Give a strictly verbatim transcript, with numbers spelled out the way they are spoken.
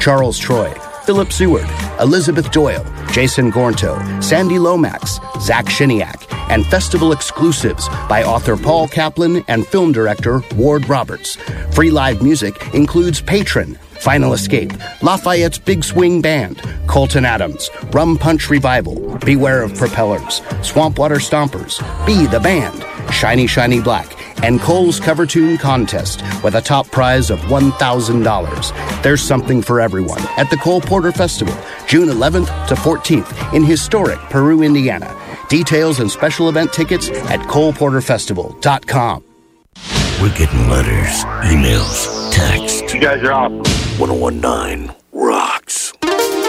Charles Troy, Philip Seward, Elizabeth Doyle, Jason Gornto, Sandy Lomax, Zach Shiniak, and festival exclusives by author Paul Kaplan and film director Ward Roberts. Free live music includes Patron, Final Escape, Lafayette's Big Swing Band, Colton Adams, Rum Punch Revival, Beware of Propellers, Swampwater Stompers, Be the Band, Shiny Shiny Black, and Cole's Cover Tune Contest with a top prize of one thousand dollars. There's something for everyone at the Cole Porter Festival, June eleventh to fourteenth in historic Peru, Indiana. Details and special event tickets at cole porter festival dot com. We're getting letters, emails, texts. You guys are awesome. ten nineteen